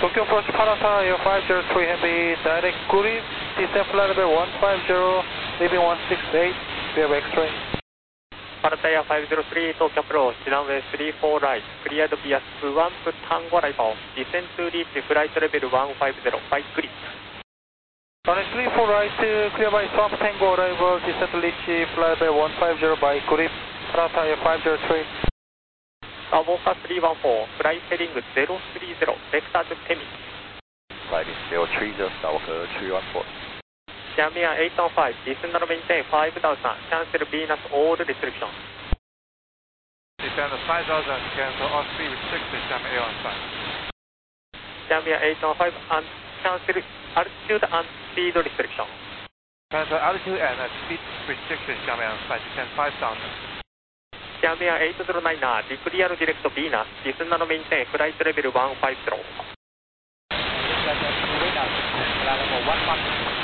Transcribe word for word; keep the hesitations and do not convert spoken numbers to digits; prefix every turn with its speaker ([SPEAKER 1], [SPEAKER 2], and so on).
[SPEAKER 1] Tokyo approach Parata, Air five zero three Heavy, direct Guri, descent flight level one five zero, leaving one six eight, we have X-ray.
[SPEAKER 2] Parata Air five zero three, Tokyo approach, runway three four right, cleared via Swamp Tango arrival, descent to reach flight level one five zero, by Guri.
[SPEAKER 1] Runway three four right, clear by Swamp Tango arrival, descent to reach flight level one five zero by Guri, Parata Air five zero three.
[SPEAKER 2] Awoka three one four, flight heading zero three zero, vector to Temi.
[SPEAKER 3] Flight is zero three zero, Awoka three one four.
[SPEAKER 2] Jamia eight one five, descend and maintain five thousand, cancel Venus all restrictions.
[SPEAKER 1] Descend five thousand, cancel all speed restrictions, Jamia eight one five.
[SPEAKER 2] Jamia eight one five, and cancel altitude and speed restriction.
[SPEAKER 1] Cancel altitude and speed restrictions, Jamia eight one five, descend five thousand.
[SPEAKER 2] Jamia eight zero nine, declare direct Venus, descend and maintain flight level one five zero.
[SPEAKER 3] Level one one.